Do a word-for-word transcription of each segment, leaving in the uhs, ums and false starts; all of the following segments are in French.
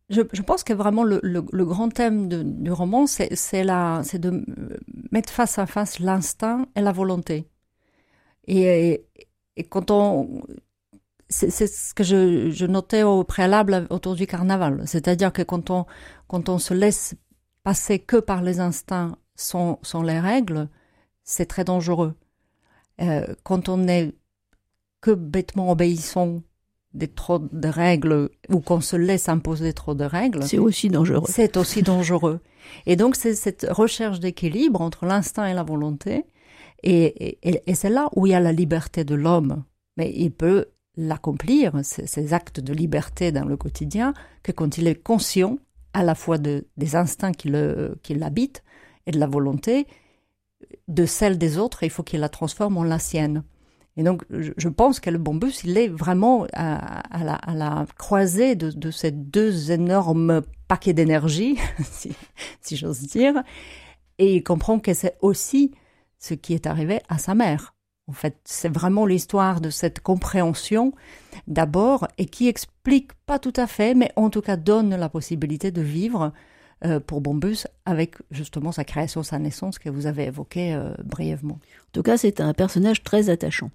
Je, je pense que vraiment le, le, le grand thème de, du roman, c'est, c'est, la, c'est de mettre face à face l'instinct et la volonté. Et, et, et quand on... C'est, c'est ce que je, je notais au préalable autour du carnaval. C'est-à-dire que quand on, quand on se laisse passer que par les instincts sans, sans les règles, c'est très dangereux. Euh, quand on est que bêtement obéissant des trop de règles ou qu'on se laisse imposer trop de règles, c'est aussi dangereux. C'est aussi dangereux. Et donc, c'est cette recherche d'équilibre entre l'instinct et la volonté. Et, et, et c'est là où il y a la liberté de l'homme. Mais il peut l'accomplir, ces, ces actes de liberté dans le quotidien, que quand il est conscient à la fois de, des instincts qui, le, qui l'habitent et de la volonté, de celle des autres, il faut qu'il la transforme en la sienne. Et donc, je pense que le Bombus, il est vraiment à, à, la, à la croisée de, de ces deux énormes paquets d'énergie, si, si j'ose dire, et il comprend que c'est aussi ce qui est arrivé à sa mère. En fait, c'est vraiment l'histoire de cette compréhension, d'abord, et qui explique pas tout à fait, mais en tout cas donne la possibilité de vivre euh, pour Bombus avec justement sa création, sa naissance que vous avez évoquée euh, brièvement. En tout cas, c'est un personnage très attachant.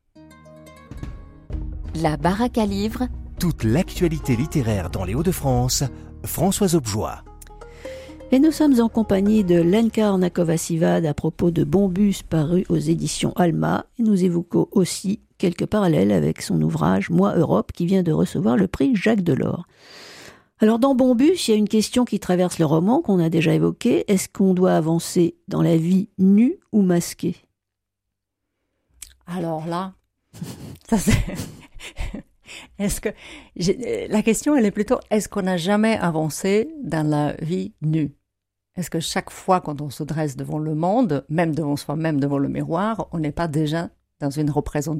La baraque à livres. Toute l'actualité littéraire dans les Hauts-de-France, Françoise Objoie. Et nous sommes en compagnie de Lenka Ornakova-Sivad à propos de Bombus paru aux éditions Alma. Et nous évoquons aussi quelques parallèles avec son ouvrage Moi Europe qui vient de recevoir le prix Jacques Delors. Alors dans Bombus, il y a une question qui traverse le roman qu'on a déjà évoquée. Est-ce qu'on doit avancer dans la vie nue ou masquée ? Alors là, ça c'est... Est-ce que j'ai... la question elle est plutôt est-ce qu'on n'a jamais avancé dans la vie nue ? Est-ce que chaque fois quand on se dresse devant le monde, même devant soi-même, devant le miroir, on n'est pas déjà dans une représentation ?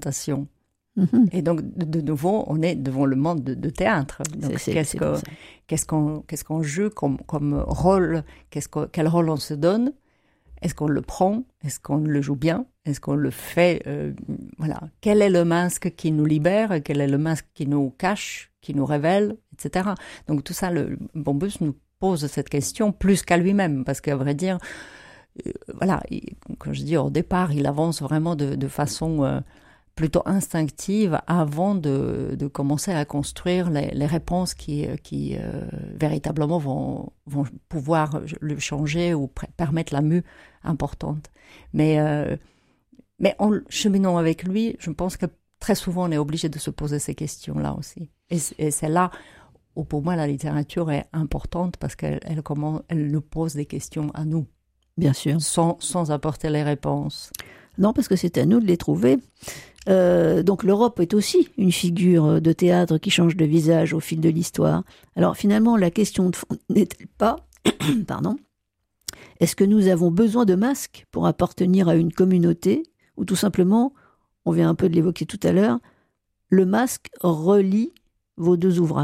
Mm-hmm. Et donc de, de nouveau on est devant le monde de, de théâtre. Donc c'est, c'est, qu'est-ce, c'est que, qu'est-ce, qu'on, qu'est-ce qu'on joue comme, comme rôle ? Qu'est-ce que, quel rôle on se donne ? Est-ce qu'on le prend ? Est-ce qu'on le joue bien ? Est-ce qu'on le fait euh, voilà. Quel est le masque qui nous libère ? Quel est le masque qui nous cache, qui nous révèle, et cetera. Donc tout ça, le Bombus nous pose cette question plus qu'à lui-même, parce qu'à vrai dire, euh, voilà, il, comme je dis au départ, il avance vraiment de, de façon euh, plutôt instinctive avant de, de commencer à construire les, les réponses qui, qui euh, véritablement vont, vont pouvoir le changer ou pr- permettre la mue importante. Mais, euh, mais en cheminant avec lui, je pense que très souvent on est obligé de se poser ces questions-là aussi. Et, et c'est là où pour moi la littérature est importante parce qu'elle elle, comment, elle nous pose des questions à nous. Bien sûr. Sans, sans apporter les réponses. Non, parce que c'est à nous de les trouver. Euh, donc l'Europe est aussi une figure de théâtre qui change de visage au fil de l'histoire. Alors finalement, la question de fond n'est-elle pas, pardon, est-ce que nous avons besoin de masques pour appartenir à une communauté, ou tout simplement, on vient un peu de l'évoquer tout à l'heure, le masque relie vos deux ouvrages ?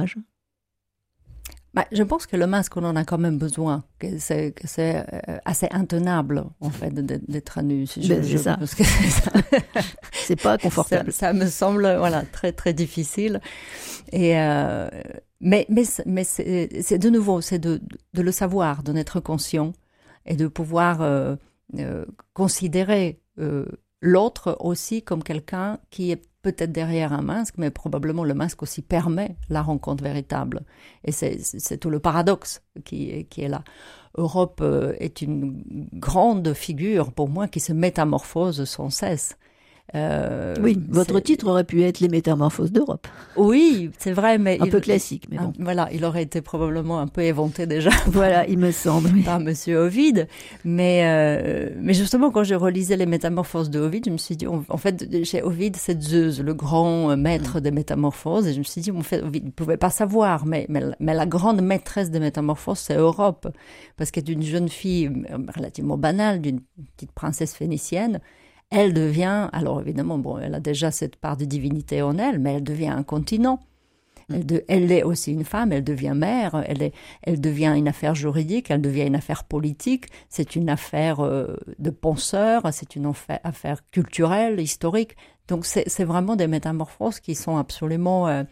Bah, je pense que le masque, on en a quand même besoin, que c'est, que c'est assez intenable, en fait, d'être nu. Si je, ben, c'est, ça. Parce que c'est ça. C'est pas confortable. Ça, ça me semble, voilà, très, très difficile. Et, euh, mais, mais, mais c'est, c'est de nouveau, c'est de, de le savoir, d'en être conscient et de pouvoir euh, euh, considérer euh, l'autre aussi comme quelqu'un qui est peut-être derrière un masque, mais probablement le masque aussi permet la rencontre véritable. Et c'est, c'est tout le paradoxe qui, qui est là. Europe euh, est une grande figure, pour moi, qui se métamorphose sans cesse. Euh, oui, votre c'est... titre aurait pu être Les Métamorphoses d'Europe. Oui, c'est vrai, mais... Un il, peu classique, mais bon. Un, voilà, il aurait été probablement un peu éventé déjà. Voilà, il me semble. Oui. Par Monsieur Ovide. Mais, euh, mais justement, quand je relisais Les Métamorphoses de Ovide, je me suis dit, on, en fait, chez Ovide, c'est Zeus, le grand maître mmh. des métamorphoses. Et je me suis dit, en fait, Ovide ne pouvait pas savoir, mais, mais, mais la grande maîtresse des métamorphoses, c'est Europe. Parce qu'elle est une jeune fille relativement banale, d'une petite princesse phénicienne. Elle devient, alors évidemment, bon, elle a déjà cette part de divinité en elle, mais elle devient un continent. Elle, de, elle est aussi une femme, elle devient mère, elle, est, elle devient une affaire juridique, elle devient une affaire politique, c'est une affaire euh, de penseurs, c'est une affaire, affaire culturelle, historique. Donc c'est, c'est vraiment des métamorphoses qui sont absolument euh,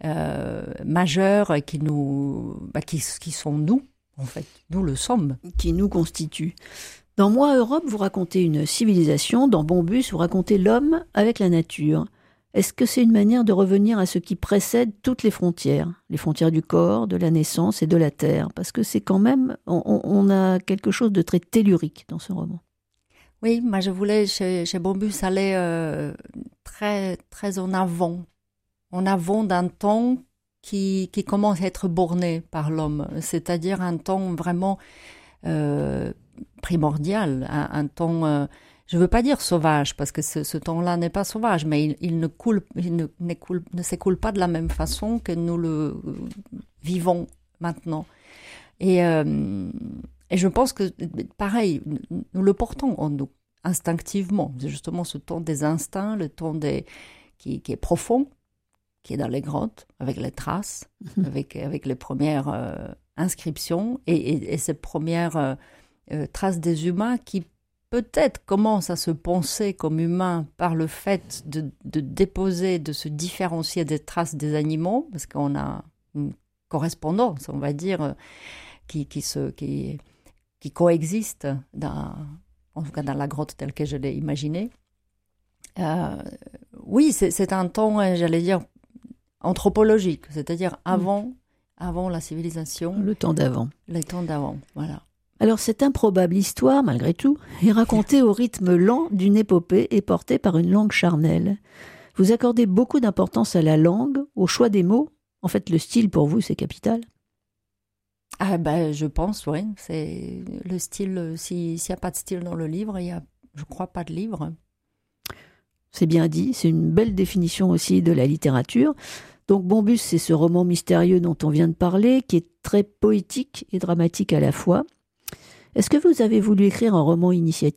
euh, majeurs qui nous, bah, qui, qui sont nous, en fait, nous le sommes. Qui nous constituent. Dans Moi Europe, vous racontez une civilisation. Dans Bombus, vous racontez l'homme avec la nature. Est-ce que c'est une manière de revenir à ce qui précède toutes les frontières, les frontières du corps, de la naissance et de la terre? Parce que c'est quand même, on, on a quelque chose de très tellurique dans ce roman. Oui, moi je voulais chez, chez Bombus aller euh, très, très en avant, en avant d'un temps qui, qui commence à être borné par l'homme, c'est-à-dire un temps vraiment euh, primordial, un, un temps... Euh, je ne veux pas dire sauvage, parce que ce, ce temps-là n'est pas sauvage, mais il, il, ne, coule, il ne, ne, coule, ne s'écoule pas de la même façon que nous le vivons maintenant. Et, euh, et je pense que, pareil, nous le portons en nous, instinctivement. C'est justement ce temps des instincts, le temps des, qui, qui est profond, qui est dans les grottes, avec les traces, mmh. avec, avec les premières euh, inscriptions, et, et, et ces premières euh, euh, traces des humains qui peut-être commence à se penser comme humain par le fait de, de déposer, de se différencier des traces des animaux, parce qu'on a une correspondance, on va dire, qui, qui, se, qui, qui coexiste, dans, en tout cas dans la grotte telle que je l'ai imaginée. Euh, oui, c'est, c'est un temps, j'allais dire, anthropologique, c'est-à-dire avant, mmh. avant la civilisation. Le temps d'avant. Le temps d'avant, voilà. Alors, cette improbable histoire, malgré tout, est racontée au rythme lent d'une épopée et portée par une langue charnelle. Vous accordez beaucoup d'importance à la langue, au choix des mots. En fait, le style, pour vous, c'est capital. Ah ben, je pense, oui. C'est le style, si, s'il n'y a pas de style dans le livre, il y a, je crois, pas de livre. C'est bien dit, c'est une belle définition aussi de la littérature. Donc, Bombus, c'est ce roman mystérieux dont on vient de parler, qui est très poétique et dramatique à la fois. Est-ce que vous avez voulu écrire un roman initiatique ?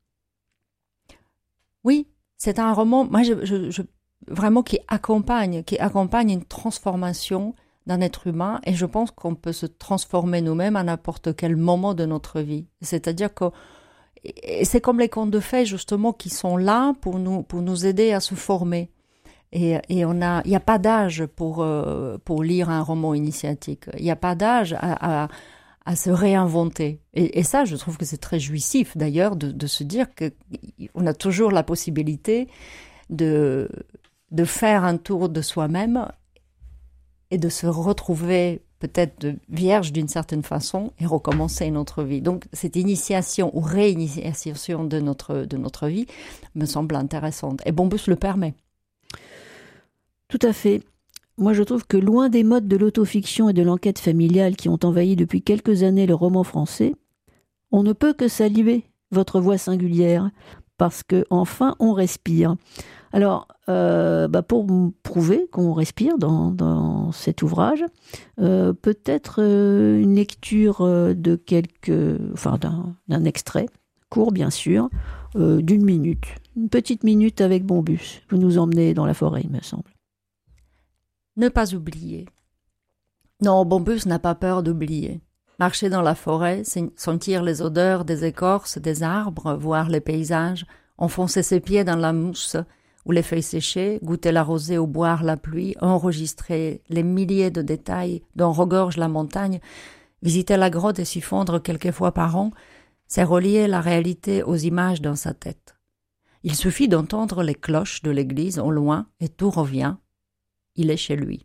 Oui, c'est un roman, moi, je, je, je, vraiment qui accompagne, qui accompagne une transformation d'un être humain, et je pense qu'on peut se transformer nous-mêmes à n'importe quel moment de notre vie. C'est-à-dire que et c'est comme les contes de fées, justement, qui sont là pour nous, pour nous aider à se former. Et, et on a, il n'y a pas d'âge pour, euh, pour lire un roman initiatique. Il n'y a pas d'âge à... à à se réinventer. Et, et ça, je trouve que c'est très jouissif, d'ailleurs, de, de se dire qu'on a toujours la possibilité de, de faire un tour de soi-même et de se retrouver peut-être de vierge d'une certaine façon et recommencer notre vie. Donc, cette initiation ou réinitiation de notre, de notre vie me semble intéressante. Et Bombus le permet. Tout à fait. Moi, je trouve que loin des modes de l'autofiction et de l'enquête familiale qui ont envahi depuis quelques années le roman français, on ne peut que saluer votre voix singulière, parce que enfin on respire. Alors, euh, bah pour prouver qu'on respire dans, dans cet ouvrage, euh, peut-être euh, une lecture de quelques, enfin d'un, d'un extrait, court bien sûr, euh, d'une minute, une petite minute avec Bombus. Vous nous emmenez dans la forêt, il me semble. Ne pas oublier. Non, Bombus n'a pas peur d'oublier. Marcher dans la forêt, sentir les odeurs des écorces, des arbres, voir les paysages, enfoncer ses pieds dans la mousse ou les feuilles séchées, goûter la rosée ou boire la pluie, enregistrer les milliers de détails dont regorge la montagne, visiter la grotte et s'y fondre quelques fois par an, c'est relier la réalité aux images dans sa tête. Il suffit d'entendre les cloches de l'église au loin et tout revient. Il est chez lui.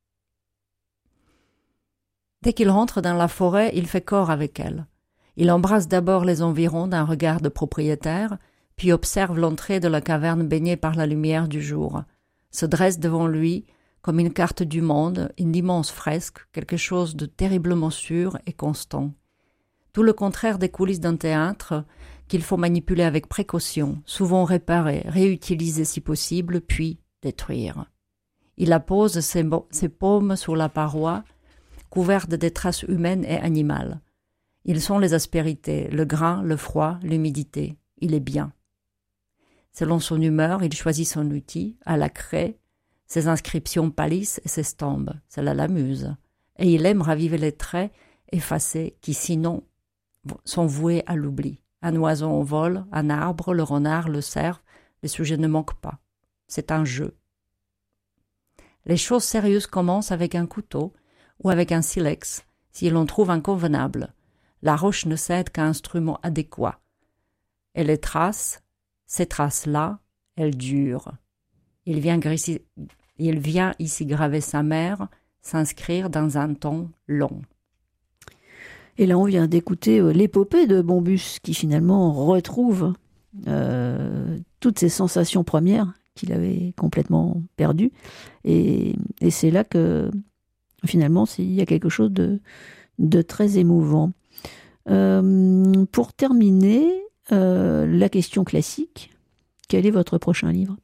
Dès qu'il rentre dans la forêt, il fait corps avec elle. Il embrasse d'abord les environs d'un regard de propriétaire, puis observe l'entrée de la caverne baignée par la lumière du jour. Se dresse devant lui, comme une carte du monde, une immense fresque, quelque chose de terriblement sûr et constant. Tout le contraire des coulisses d'un théâtre, qu'il faut manipuler avec précaution, souvent réparer, réutiliser si possible, puis détruire. Il appose ses, bo- ses paumes sur la paroi, couvertes des traces humaines et animales. Ils sont les aspérités, le grain, le froid, l'humidité. Il est bien. Selon son humeur, il choisit son outil, à la craie. Ses inscriptions pâlissent et s'estompent. Cela l'amuse. Et il aime raviver les traits effacés qui, sinon, sont voués à l'oubli. Un oiseau en vol, un arbre, le renard, le cerf, les sujets ne manquent pas. C'est un jeu. Les choses sérieuses commencent avec un couteau ou avec un silex, si l'on trouve inconvenable. La roche ne cède qu'à instrument adéquat. Et les traces, ces traces-là, elles durent. Il vient, ici, il vient ici graver sa mère, s'inscrire dans un temps long. Et là, on vient d'écouter euh, l'épopée de Bombus, qui finalement retrouve euh, toutes ses sensations premières qu'il avait complètement perdues. Et, et c'est là que, finalement, il y a quelque chose de, de très émouvant. Euh, pour terminer, euh, la question classique, quel est votre prochain livre?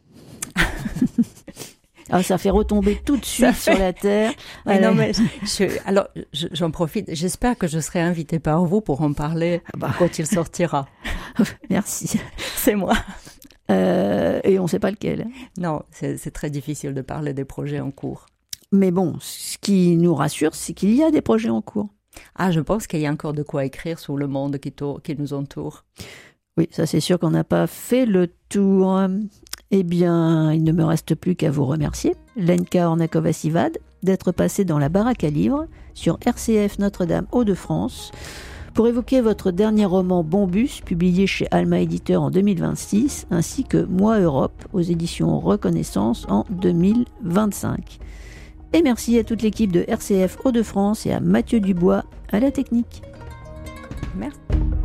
Ah, ça fait retomber tout de suite fait... sur la terre. Mais non, mais je, alors, je, j'en profite. J'espère que je serai invitée par vous pour en parler ah bah. quand il sortira. Merci. C'est moi. Euh, et on ne sait pas lequel. Non, c'est, c'est très difficile de parler des projets en cours. Mais bon, ce qui nous rassure, c'est qu'il y a des projets en cours. Ah, je pense qu'il y a encore de quoi écrire sur le monde qui, tour, qui nous entoure. Oui, ça c'est sûr qu'on n'a pas fait le tour. Eh bien, il ne me reste plus qu'à vous remercier, Lenka Ornakova-Sivad, d'être passée dans la baraque à livres sur R C F Notre-Dame Hauts-de-France pour évoquer votre dernier roman Bombus, publié chez Alma Éditeur en deux mille vingt-six, ainsi que Moi Europe aux éditions Reconnaissance en deux mille vingt-cinq. Et merci à toute l'équipe de R C F Hauts-de-France et à Mathieu Dubois à la technique. Merci.